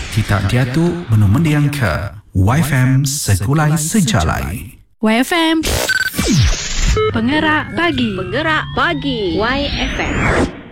Kita diatu menu mendiang ke YFM Segulai Sejalai. YFM Penggerak Pagi. Penggerak Pagi YFM.